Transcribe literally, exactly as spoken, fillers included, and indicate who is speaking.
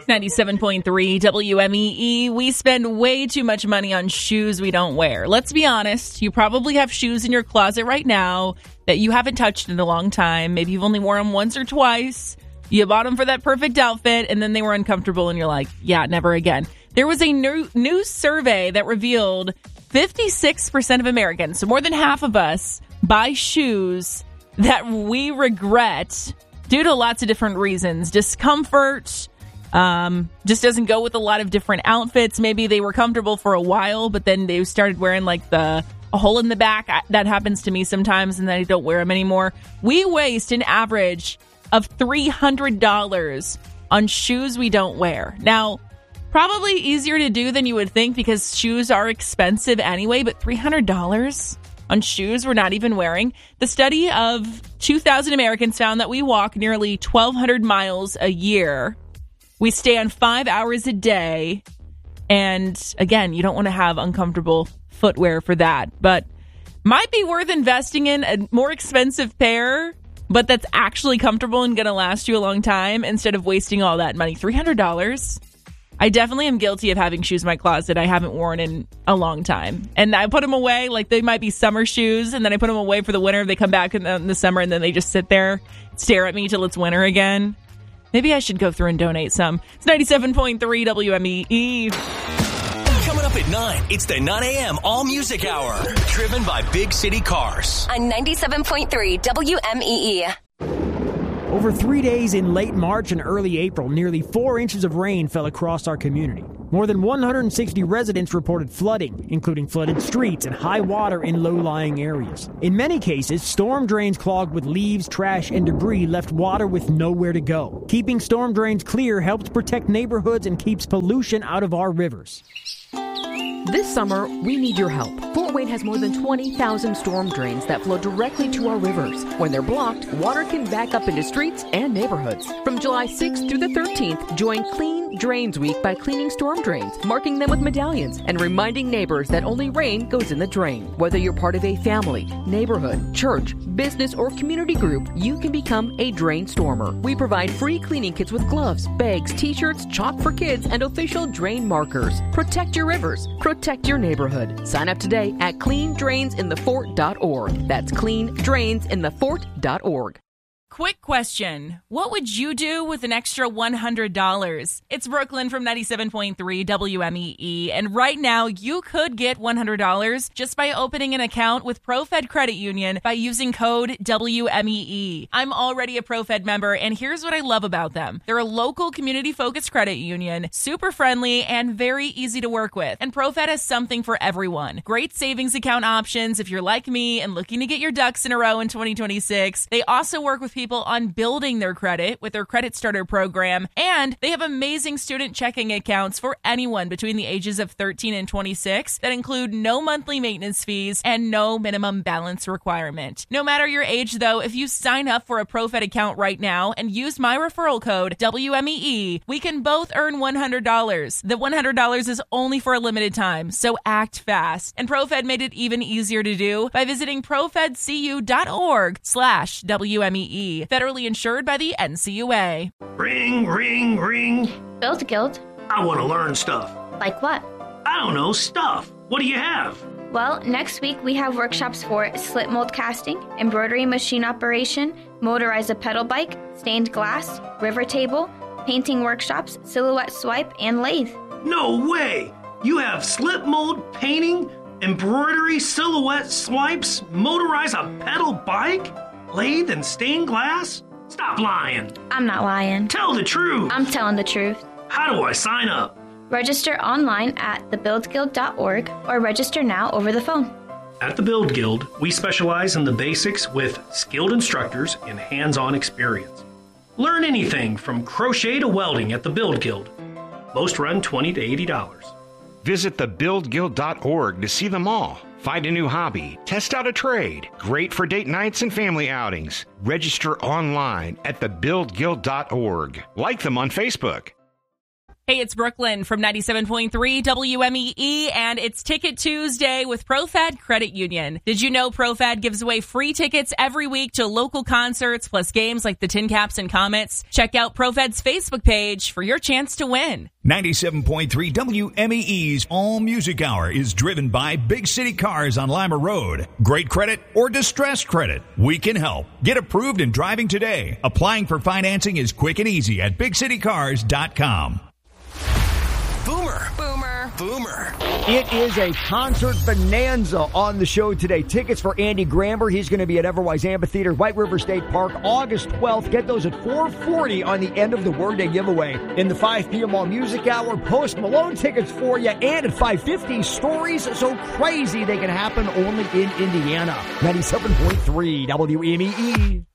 Speaker 1: ninety-seven point three W M E E. We spend way too much money on shoes we don't wear. Let's be honest. You probably have shoes in your closet right now that you haven't touched in a long time. Maybe you've only worn them once or twice. You bought them for that perfect outfit, and then they were uncomfortable, and you're like, yeah, never again. There was a new, new survey that revealed fifty-six percent of Americans, so more than half of us, buy shoes that we regret due to lots of different reasons. Discomfort, um, just doesn't go with a lot of different outfits. Maybe they were comfortable for a while, but then they started wearing like the a hole in the back. That happens to me sometimes, and then I don't wear them anymore. We waste an average of three hundred dollars on shoes we don't wear. Now, probably easier to do than you would think because shoes are expensive anyway, but three hundred dollars on shoes we're not even wearing. The study of two thousand Americans found that we walk nearly twelve hundred miles a year. We stand five hours a day. And again, you don't want to have uncomfortable footwear for that. But might be worth investing in a more expensive pair, but that's actually comfortable and going to last you a long time instead of wasting all that money. three hundred dollars. I definitely am guilty of having shoes in my closet I haven't worn in a long time. And I put them away, like they might be summer shoes, and then I put them away for the winter. They come back in the, in the summer, and then they just sit there, stare at me till it's winter again. Maybe I should go through and donate some. It's ninety-seven point three W M E E.
Speaker 2: Coming up at nine, it's the nine a.m. All Music Hour, driven by Big City Cars.
Speaker 3: On ninety-seven point three W M E E.
Speaker 4: Over three days in late March and early April, nearly four inches of rain fell across our community. More than one hundred sixty residents reported flooding, including flooded streets and high water in low-lying areas. In many cases, storm drains clogged with leaves, trash, and debris left water with nowhere to go. Keeping storm drains clear helps protect neighborhoods and keeps pollution out of our rivers.
Speaker 5: This summer, we need your help. Fort Wayne has more than twenty thousand storm drains that flow directly to our rivers. When they're blocked, water can back up into streets and neighborhoods. From July sixth through the thirteenth, join Clean Drains Week by cleaning storm drains, marking them with medallions, and reminding neighbors that only rain goes in the drain. Whether you're part of a family, neighborhood, church, business, or community group, you can become a drain stormer. We provide free cleaning kits with gloves, bags, t-shirts, chalk for kids, and official drain markers. Protect your rivers. Protect your neighborhood. Sign up today at clean drains in the fort dot org. That's clean drains in the fort dot org.
Speaker 1: Quick question. What would you do with an extra one hundred dollars? It's Brooklyn from ninety-seven point three W M E E, and right now you could get one hundred dollars just by opening an account with ProFed Credit Union by using code W M E E. I'm already a ProFed member, and here's what I love about them. They're a local community-focused credit union, super friendly, and very easy to work with. And ProFed has something for everyone. Great savings account options if you're like me and looking to get your ducks in a row in twenty twenty-six. They also work with people people on building their credit with their Credit Starter program, and they have amazing student checking accounts for anyone between the ages of thirteen and twenty-six that include no monthly maintenance fees and no minimum balance requirement. No matter your age, though, if you sign up for a ProFed account right now and use my referral code W M E E, we can both earn one hundred dollars. The one hundred dollars is only for a limited time, so act fast. And ProFed made it even easier to do by visiting profedcu dot org slash W M E E. Federally insured by the N C U A.
Speaker 6: Ring, ring, ring.
Speaker 7: Build Guild.
Speaker 6: I want to learn stuff.
Speaker 7: Like what?
Speaker 6: I don't know, stuff. What do you have?
Speaker 7: Well, next week we have workshops for slip mold casting, embroidery machine operation, motorize a pedal bike, stained glass, river table, painting workshops, silhouette swipe, and lathe.
Speaker 6: No way! You have slip mold, painting, embroidery, silhouette swipes, motorize a pedal bike? Lathe and stained glass? Stop lying.
Speaker 7: I'm not lying.
Speaker 6: Tell the truth.
Speaker 7: I'm telling the truth.
Speaker 6: How do I sign up?
Speaker 7: Register online at the build guild dot org or register now over the phone.
Speaker 6: At the Build Guild, we specialize in the basics with skilled instructors and hands-on experience. Learn anything from crochet to welding at the Build Guild. Most run twenty to eighty dollars.
Speaker 8: Visit the build guild dot org to see them all. Find a new hobby, test out a trade. Great for date nights and family outings. Register online at the build guild dot org. Like them on Facebook.
Speaker 1: Hey, it's Brooklyn from ninety-seven point three W M E E, and it's Ticket Tuesday with ProFad Credit Union. Did you know ProFad gives away free tickets every week to local concerts, plus games like the Tin Caps and Comets? Check out ProFad's Facebook page for your chance to win.
Speaker 9: ninety-seven point three W M E E's All Music Hour is driven by Big City Cars on Lima Road. Great credit or distressed credit, we can help. Get approved and driving today. Applying for financing is quick and easy at big city cars dot com.
Speaker 2: Boomer.
Speaker 3: Boomer.
Speaker 2: Boomer.
Speaker 10: It is a concert bonanza on the show today. Tickets for Andy Grammer. He's going to be at Everwise Amphitheater, White River State Park, August twelfth. Get those at four forty on the end of the workday giveaway. In the five p.m. All Music Hour, Post Malone tickets for you. And at five fifty, stories so crazy they can happen only in Indiana. ninety-seven point three W M E E.